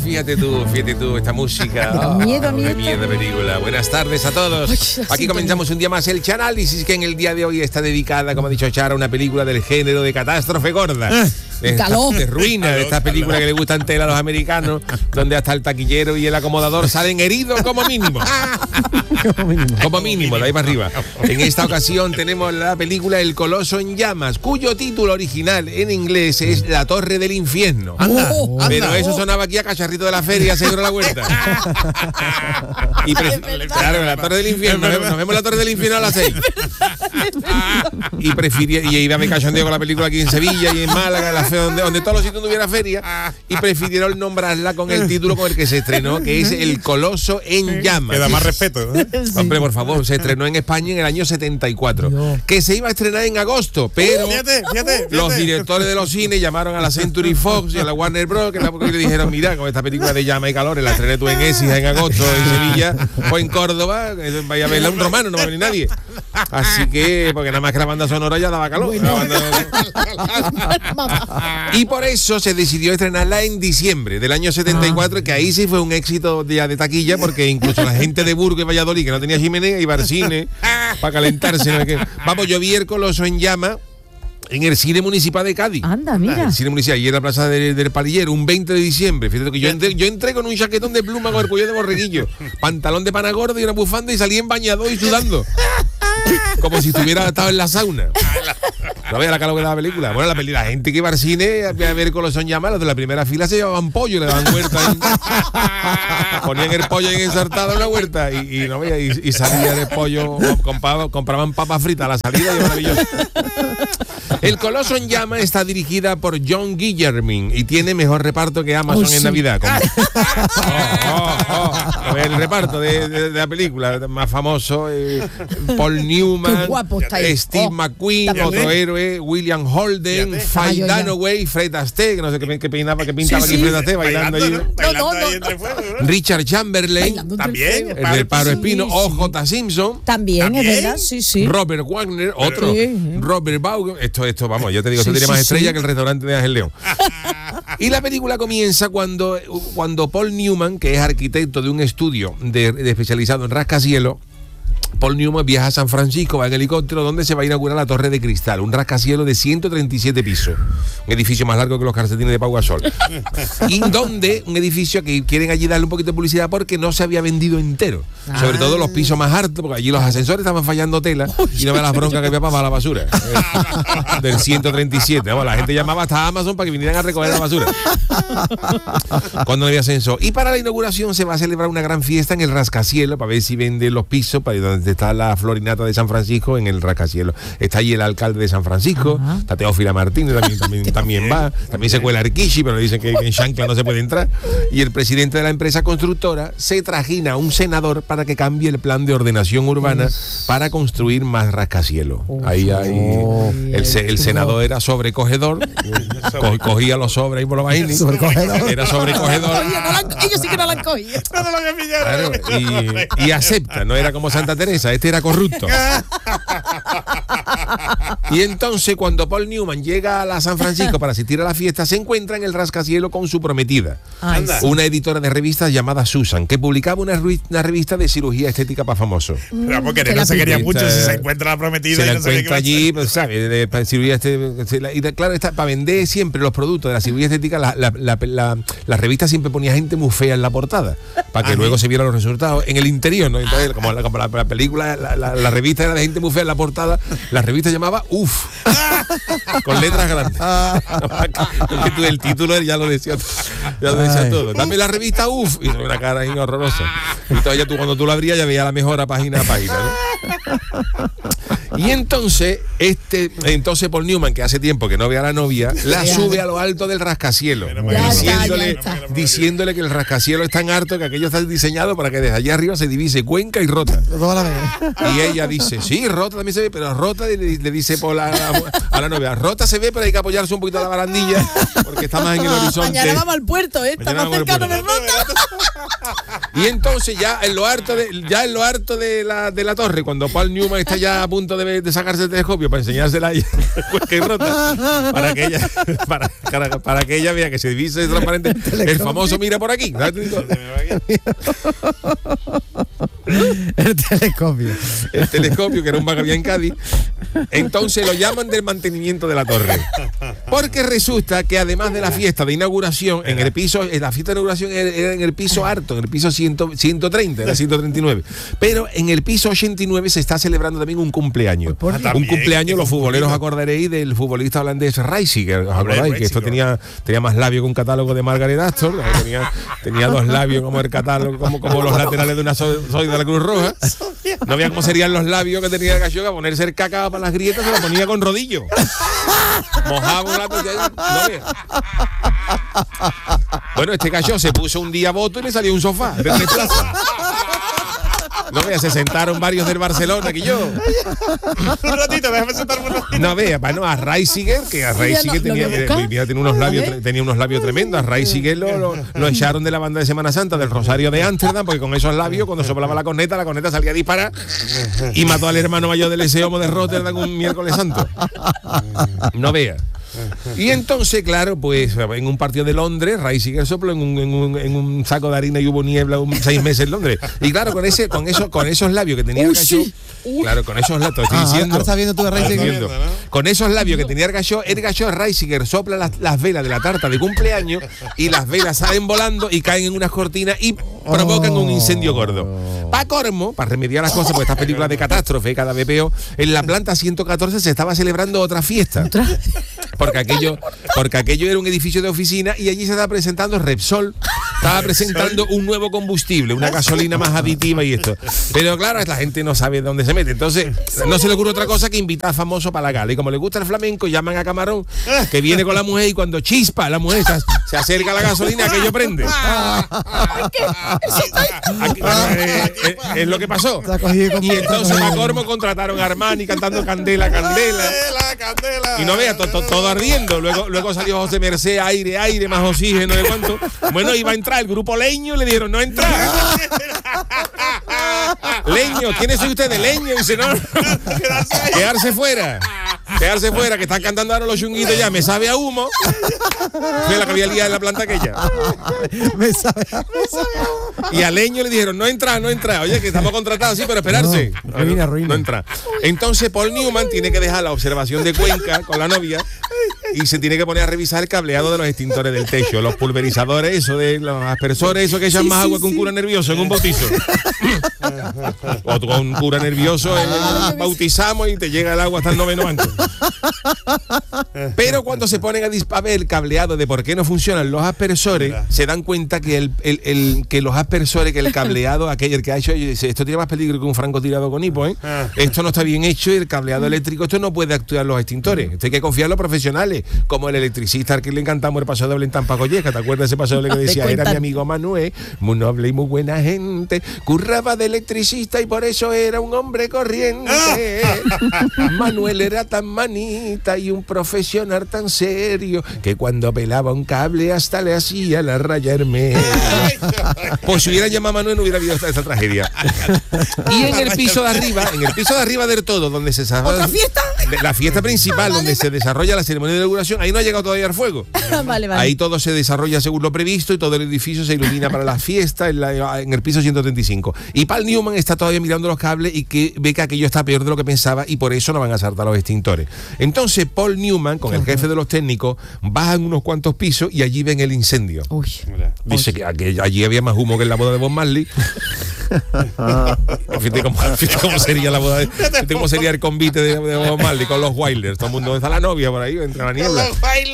fíjate tú, esta música. Miedo, de película. Buenas tardes a todos. Aquí comenzamos un día más el Chanálisis, que en el día de hoy está dedicada, como ha dicho Chara, a una película del género de catástrofe gorda. De ruina, de estas películas que le gustan tela a los americanos, donde hasta el taquillero y el acomodador salen heridos como mínimo. Como mínimo, de ahí para arriba. En esta ocasión tenemos la película El Coloso en Llamas, cuyo título original en inglés es La Torre del Infierno. Pero eso sonaba aquí a Cacharrito de la Feria, seguro la huerta. Claro, La Torre del Infierno. Nos vemos en La Torre del Infierno a las 6. Y iba a mi cachondeo con la película aquí en Sevilla y en Málaga, la fe donde todos los sitios no hubiera feria, y prefirieron nombrarla con el título con el que se estrenó, que es El Coloso en Llamas. Que da más respeto, ¿no? Hombre, por favor, se estrenó en España en el año 74, que se iba a estrenar en agosto, pero fíjate. Los directores de los cines llamaron a la Century Fox y a la Warner Bros. Que le dijeron, mira, con esta película de Llama y Calores la estrené tú en Écija en agosto en Sevilla o en Córdoba, vaya a verla un romano, no va a venir nadie. Así que, porque nada más que la banda sonora ya daba calor. Y por eso se decidió estrenarla en diciembre del año 74, que ahí sí fue un éxito ya de taquilla, porque incluso la gente de Burgos y Valladolid, que no tenía chimenea, iba al cine para calentarse. Vamos, yo vi El Coloso en Llama en el cine municipal de Cádiz. Anda, mira. El cine municipal, y en la plaza del Palillero, un 20 de diciembre. Fíjate que yo entré con un chaquetón de pluma con el cuello de borreguillo, pantalón de pana gordo y una bufanda, y salí en bañador y sudando. Como si estuviera estado en la sauna. No veas la calor de la película. Bueno, la gente que iba al cine a ver Coloso en Llamas, los de la primera fila se llevaban pollo, le daban huerta ahí. Ponían el pollo en ensartado en la huerta y salía de pollo, compraban papas fritas a la salida y maravilloso. El Coloso en Llamas está dirigida por John Guillermin y tiene mejor reparto que Amazon en Navidad. El reparto de la película más famoso, Paul Newman, Steve McQueen, otro héroe, William Holden, Faye Dunaway, Fred Astaire, que no sé qué pintaba aquí Fred Astaire bailando allí. Richard Chamberlain, también, el del Paro Espino, O.J. Simpson, también, es verdad, sí. Robert Wagner, otro, Robert Vaughan, esto, vamos, yo te digo, esto tiene más estrella que el restaurante de Ángel León. Y la película comienza cuando Paul Newman, que es arquitecto de un estudio especializado en rascacielos, Paul Newman viaja a San Francisco, va en helicóptero, donde se va a inaugurar la Torre de Cristal, un rascacielos de 137 pisos, un edificio más largo que los calcetines de Pau Gasol. Y donde un edificio que quieren allí darle un poquito de publicidad porque no se había vendido entero, sobre todo los pisos más altos, porque allí los ascensores estaban fallando tela y no ve las broncas que había para la basura del 137. Vamos, la gente llamaba hasta Amazon para que vinieran a recoger la basura cuando no había ascensor. Y para la inauguración se va a celebrar una gran fiesta en el rascacielos para ver si venden los pisos, para donde está la florinata de San Francisco, en el rascacielos. Está allí el alcalde de San Francisco, está Teófila Martínez, también va, también se cuela Arquishi, pero le dicen que en chancla no se puede entrar. Y el presidente de la empresa constructora se trajina a un senador para que cambie el plan de ordenación urbana para construir más rascacielos. Ahí el senador era sobrecogedor, cogía los sobres ahí por los bajines. Era sobrecogedor. Ellos sí que no la han cogido. Claro, y acepta, no era como Santa Teresa, este era corrupto. Y entonces, cuando Paul Newman llega a la San Francisco para asistir a la fiesta, se encuentra en el rascacielos con su prometida, una editora de revistas llamada Susan, que publicaba una revista de cirugía estética para famosos. Pero porque no se quería mucho si se encuentra la prometida. Se la encuentra allí, pues, ¿sabes? De cirugía estética. Y claro, para vender siempre los productos de la cirugía estética, la revista siempre ponía gente muy fea en la portada, para que luego se vieran los resultados en el interior, ¿no? Entonces, como la película, la revista era de gente muy fea en la portada, la revista llamaba UF, con letras grandes. Porque tú el título ya lo decía todo. Dame la revista UF, y una cara ahí horrorosa. Y todavía cuando tú la abrías ya veías la mejor página a página, ¿no? Y entonces Paul Newman, que hace tiempo que no ve a la novia, la sube a lo alto del rascacielos, diciéndole que el rascacielos es tan alto que aquello está diseñado para que desde allá arriba se divise Cuenca y Rota. Y ella dice, sí, Rota también se ve, pero Rota le dice Paul a la novia, Rota se ve, pero hay que apoyarse un poquito a la barandilla porque está más en el horizonte. Mañana vamos al puerto, está más cercano de Rota. Y entonces ya en lo harto de la torre, cuando Paul Newman está ya a punto de sacarse el telescopio para enseñársela a ella, pues que rota, para que ella vea que se divise transparente el famoso mira por aquí. El telescopio. El telescopio, que era un bar que había en Cádiz. Entonces lo llaman del mantenimiento de la torre. Porque resulta que además de la fiesta de inauguración, en el piso, la fiesta de inauguración era en el piso alto, en el piso 130, era 139. Pero en el piso 89 se está celebrando también un cumpleaños. Un cumpleaños, los futboleros acordaréis del futbolista holandés Reisiger. ¿Os acordáis? Que esto tenía más labio que un catálogo de Margaret Astor. Tenía 2 labios como el catálogo, como los laterales de una soy de la Cruz Roja. No veía cómo serían los labios que tenía el gallo, a ponerse el cacao para las grietas, se lo ponía con rodillo. Mojaba un rato y ahí, no veas. Bueno, este gallo se puso un día voto y le salió un sofá de 3 plazas. No veas, se sentaron varios del Barcelona que yo. Un ratito, déjame sentarme un ratito. No vea, bueno, a Reisiger, que a Reisiger tenía unos labios tremendos. A Reisiger lo echaron de la banda de Semana Santa del Rosario de Ámsterdam, porque con esos labios, cuando soplaba la corneta salía a disparar y mató al hermano mayor del Ese Homo de Rotterdam un miércoles santo. No vea. Y entonces, claro, pues en un partido de Londres, Reisiger sopló en un saco de harina y hubo niebla 6 meses en Londres. Y claro, con esos labios que tenía el gallo, claro, con esos labios, estoy diciendo. Ahora estás viendo tú de Reisiger. Con esos labios que tenía el gallo Reisiger sopla las velas de la tarta de cumpleaños y las velas salen volando y caen en unas cortinas y provocan un incendio gordo. Para colmo, para remediar las cosas, porque estas películas de catástrofe cada vez peor, en la planta 114 se estaba celebrando otra fiesta. Porque aquello era un edificio de oficina y allí se estaba presentando Repsol, estaba presentando un nuevo combustible, una gasolina más aditiva y esto. Pero claro, la gente no sabe dónde se mete. Entonces, no se le ocurre otra cosa que invitar a famoso para la gala. Y como le gusta el flamenco, llaman a Camarón, que viene con la mujer y cuando chispa la mujer se acerca a la gasolina, aquello prende. Es lo que pasó. Y entonces para colmo contrataron a Armani cantando Candela, Candela. Y no veas, todo ardiendo. Luego salió José Merced, aire, más oxígeno, de cuánto. Bueno, iba a entrar el grupo Leño y le dijeron, no entrar. Leño, ¿quiénes son ustedes? Leño, y dice, no, quedarse fuera, que están cantando ahora los chunguitos ya, me sabe a humo. Fue la que había liado en la planta aquella. Me sabe a humo. Y a Leño le dijeron, no entra. Oye, que estamos contratados, sí, pero esperarse. Ruina. No entra. Entonces Paul Newman tiene que dejar la observación de Cuenca con la novia y se tiene que poner a revisar el cableado de los extintores del techo, los pulverizadores, eso de los aspersores, eso que echan más agua que un cura nervioso en un bautizo. O con un cura nervioso bautizamos y te llega el agua hasta el 9º banco. Pero cuando se ponen a ver el cableado de por qué no funcionan los aspersores, se dan cuenta que que los aspersores, que el cableado, aquel que ha hecho, dice, esto tiene más peligro que un francotirador con hipo, esto no está bien hecho y el cableado eléctrico, esto no puede actuar los extintores. Esto hay que confiar en los profesionales, como el electricista al que le encantamos el paso doble en Tampa Colleja. ¿Te acuerdas de ese paso doble que decía? Era mi amigo Manuel, muy noble y muy buena gente, curraba de electricista y por eso era un hombre corriente. Manuel era tan manita y un profesional tan serio que cuando pelaba un cable hasta le hacía la raya hermética. Pues si hubiera llamado a Manuel no hubiera habido esta tragedia. Y en el piso de arriba del todo, donde se desarrolla la fiesta principal, donde se desarrolla la ceremonia de inauguración, ahí no ha llegado todavía el fuego. Vale. Ahí todo se desarrolla según lo previsto y todo el edificio se ilumina para la fiesta en el piso 135. Y Paul Newman está todavía mirando los cables y que ve que aquello está peor de lo que pensaba y por eso no van a saltar los extintores. Entonces Paul Newman, con el jefe de los técnicos, bajan unos cuantos pisos y allí ven el incendio. Dice que allí había más humo que en la boda de Bob Marley. Fíjate cómo sería la boda, fíjate cómo sería el convite de Bob Marley con los Wailers. Todo el mundo, está la novia por ahí, entre la niebla.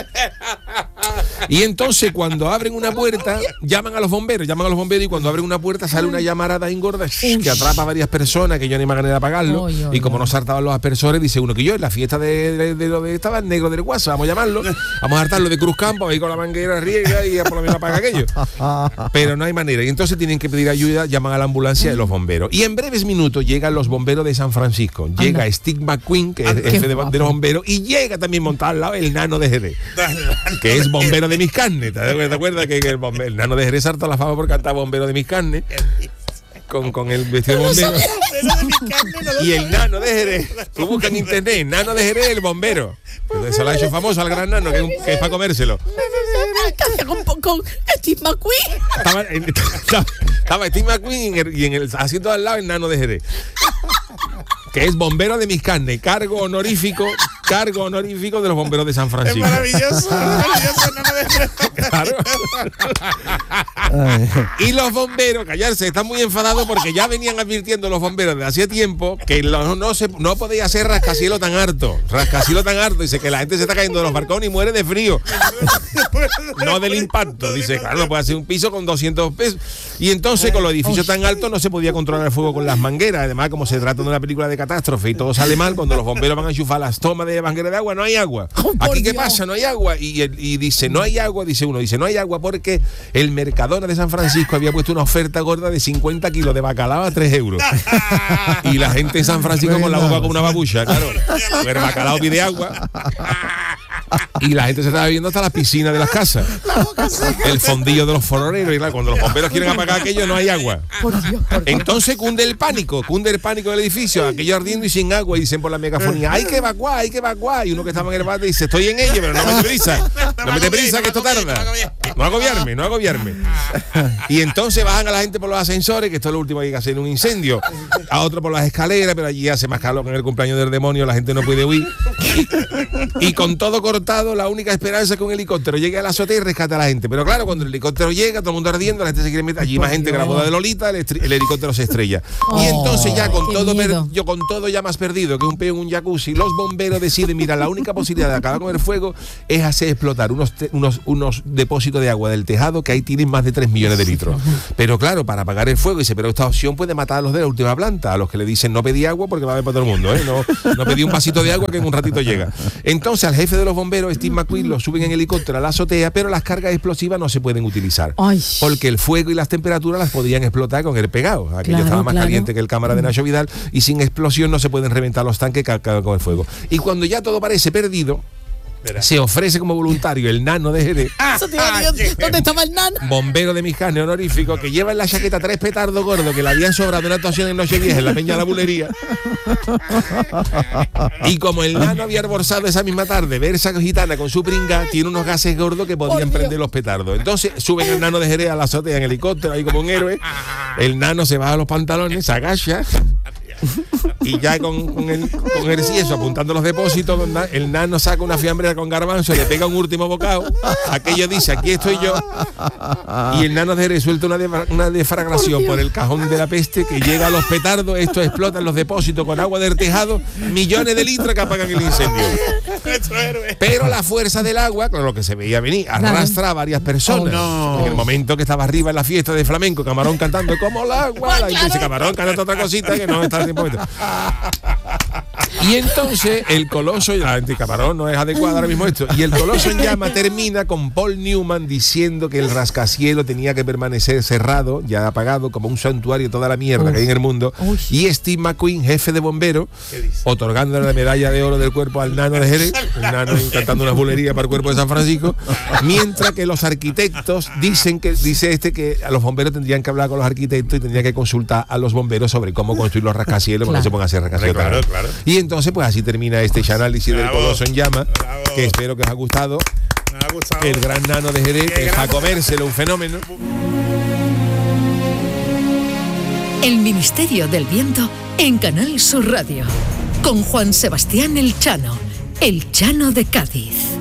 Y entonces cuando abren una puerta, llaman a los bomberos y cuando abren una puerta sale una llamarada engorda que atrapa a varias personas, que yo no hay manera de apagarlo. Y como no saltaban los aspersores, dice uno que yo en la fiesta de lo de estaba el negro del WhatsApp, vamos a llamarlo, vamos a hartarlo de Cruz Campo, ahí con la manguera riega y por lo menos apaga aquello. Pero no hay manera. Y entonces tienen que pedir ayuda, llaman a la ambulancia de los bomberos. Y en breves minutos llegan los bomberos de San Francisco. Llega Steve McQueen, que es el jefe de los bomberos, y llega también montado al lado el nano de Jerez, que es bombero de mis carnes. ¿Te acuerdas que el nano de Jerez harta la fama por cantar bombero de mis carnes? Con el vestido de bombero. bombero de mi carne no lo Y el sabía. nano de Jerez, tú buscas en internet, nano de Jerez, el bombero. Que se lo ha hecho famoso al gran nano, que es para comérselo. ¿Qué hacía con Steve McQueen? Estaba Steve McQueen y en el asiento de al lado el nano de Jerez. Que es bombero de mis carnes, cargo honorífico de los bomberos de San Es Francisco. maravilloso, nano de Claro. Ay. Y los bomberos, callarse, están muy enfadados porque ya venían advirtiendo los bomberos de hace tiempo que no podía ser rascacielos tan harto. Dice que la gente se está cayendo de los balcones y muere de frío. No del impacto. Dice, claro, no puede hacer un piso con 200 pesos. Y entonces, con los edificios tan altos, no se podía controlar el fuego con las mangueras. Además, como se trata de una película de catástrofe y todo sale mal, cuando los bomberos van a enchufar las tomas de manguera de agua, no hay agua. Aquí, ¿qué pasa? No hay agua. Y dice, no hay agua, dice uno, no hay agua porque el Mercadona de San Francisco había puesto una oferta gorda de 50 kilos de bacalao a 3 euros. Y la gente en San Francisco con la boca como una babucha, claro. El bacalao pide agua. Y la gente se estaba bebiendo hasta las piscinas de las casas. El fondillo de los fororeros. Y claro, cuando los bomberos quieren apagar aquello, no hay agua. Entonces cunde el pánico del edificio, aquello ardiendo y sin agua. Y dicen por la megafonía, hay que evacuar. Y uno que estaba en el bate dice, estoy en ello, pero no me dé prisa. No me dé prisa, que esto tarda. No agobiarme. Y entonces bajan a la gente por los ascensores, que esto es lo último que hay que hacer en un incendio. A otro por las escaleras, pero allí hace más calor que en el cumpleaños del demonio, la gente no puede huir. Y con todo cortado, la única esperanza es que un helicóptero llegue a la azotea y rescate a la gente. Pero claro, cuando el helicóptero llega, todo el mundo ardiendo, la gente se quiere meter. Allí más gente que la boda de Lolita, el helicóptero se estrella. Y entonces ya con qué todo miedo. yo con todo ya más perdido que un peo en un jacuzzi, los bomberos deciden, mira, la única posibilidad de acabar con el fuego es hacer explotar unos depósitos de agua del tejado que ahí tienen más de 3 millones de litros. Pero claro, para apagar el fuego, dice, pero esta opción puede matar a los de la última planta, a los que le dicen no pedí agua porque va a haber para todo el mundo, ¿eh? No pedí un vasito de agua que en un ratito llega. Entonces al jefe de los bomberos, Steve McQueen, lo suben en helicóptero a la azotea, pero las cargas explosivas no se pueden utilizar. Ay. Porque el fuego y las temperaturas las podían explotar con el pegado. Aquello Claro, estaba más claro. caliente que el cámara de Nacho Vidal y sin explosión no se pueden reventar los tanques que acaban con el fuego. Y cuando ya todo parece perdido, se ofrece como voluntario el nano de Jerez, Eso te iba a decir, ¿dónde estaba el nano? bombero de mis carnes honorífico, que lleva en la chaqueta 3 petardos gordos que le habían sobrado una actuación en Nochevieja en la Peña de la Bulería. Y como el nano había almorzado esa misma tarde versa gitana con su pringa, tiene unos gases gordos que podían Por Dios. prender los petardos. Entonces suben el nano de Jerez a la azotea en helicóptero, ahí como un héroe. El nano se baja los pantalones, se agacha. Y ya con el cieso apuntando los depósitos, el nano saca una fiambrera con garbanzo, le pega un último bocado. Aquello dice, aquí estoy yo. Y el nano de Jerez suelta una deflagración por el cajón de la peste que llega a los petardos. Esto explota en los depósitos con agua del tejado, millones de litros que apagan el incendio. nuestro héroe. Pero la fuerza del agua, con lo que se veía venir, arrastra a varias personas. Oh, no. En el momento que estaba arriba en la fiesta de flamenco, Camarón cantando como el agua, la gente dice, Camarón, canta otra cosita que no está a tiempo. Y entonces el coloso, la gente, Camarón no es adecuado ahora mismo esto, y el coloso en llama termina con Paul Newman diciendo que el rascacielos tenía que permanecer cerrado, ya apagado, como un santuario, toda la mierda que hay en el mundo. Y Steve McQueen, jefe de bomberos, otorgándole la medalla de oro del cuerpo al nano de Jerez, el nano cantando una bulería para el cuerpo de San Francisco, mientras que los arquitectos dicen que, que a los bomberos tendrían que hablar con los arquitectos y tendrían que consultar a los bomberos sobre cómo construir los rascacielos, porque no se pongan a hacer rascacielos. Claro, claro. Y entonces, pues así termina este análisis del coloso en llama, que espero que os ha gustado. Me ha gustado. El gran nano de Jerez, que es a comérselo, un fenómeno. El Ministerio del Viento en Canal Sur Radio, con Juan Sebastián El Chano de Cádiz.